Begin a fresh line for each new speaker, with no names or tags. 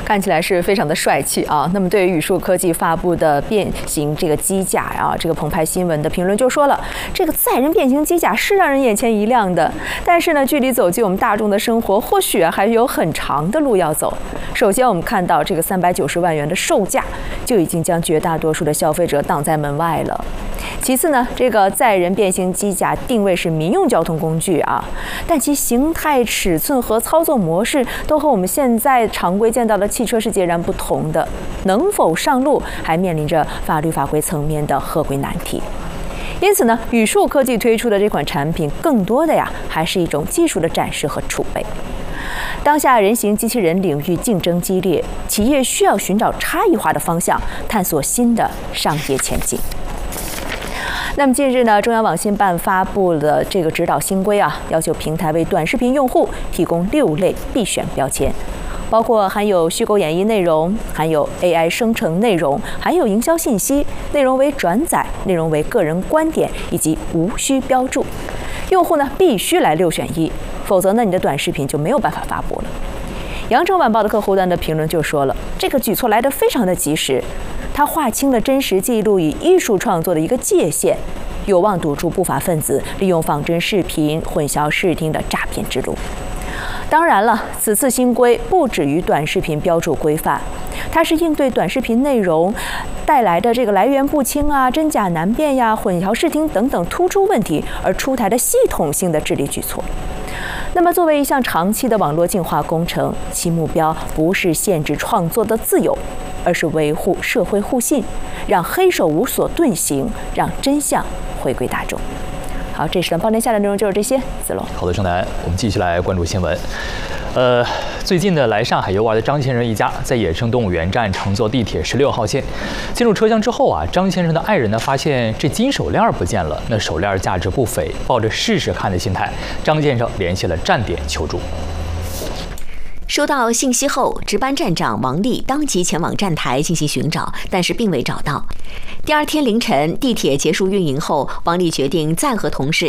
看起来是非常的帅气啊。那么对于宇树科技发布的变形这个机甲啊，这个澎湃新闻的评论就说了，这个载人变形机甲是让人眼前一亮的，但是呢，距离走进我们大众的生活，或许还有很长的路要走。首先，我们看到这个390万元的售价就已经将绝大多数的消费者挡在门外了。其次呢，这个载人变形机甲定位是民用交通工具啊，但其形态、尺寸和操作模式都和我们现在常规见到的汽车是截然不同的，能否上路还面临着法律法规层面的合规难题。因此呢，宇树科技推出的这款产品，更多的还是一种技术的展示和储备。当下人形机器人领域竞争激烈，企业需要寻找差异化的方向，探索新的商业前景。那么近日呢，中央网信办发布了这个指导新规啊，要求平台为短视频用户提供6类必选标签，包括含有虚构演绎内容、含有 AI 生成内容、含有营销信息、内容为转载、内容为个人观点以及无需标注。用户呢必须来6选1，否则呢你的短视频就没有办法发布了。羊城晚报的客户端的评论就说了，这个举措来得非常的及时，它划清了真实记录与艺术创作的一个界限，有望堵住不法分子利用仿真视频混淆视听的诈骗之路。当然了，此次新规不止于短视频标注规范，它是应对短视频内容带来的这个来源不清啊、真假难辨呀、混淆视听等等突出问题而出台的系统性的治理举措。那么，作为一项长期的网络净化工程，其目标不是限制创作的自由，而是维护社会互信，让黑手无所遁形，让真相回归大众。好，这时段报天下的内容就是这些。子龙，
好的，郑楠，我们继续来关注新闻。最近的来上海游玩的张先生一家在野生动物园站乘坐地铁16号线，进入车厢之后啊，张先生的爱人呢发现这金手链不见了，那手链价值不菲，抱着试试看的心态，张先生联系了站点求助。
收到信息后，值班站长王丽当即前往站台进行寻找，但是并未找到。第二天凌晨，地铁结束运营后，王丽决定再和同事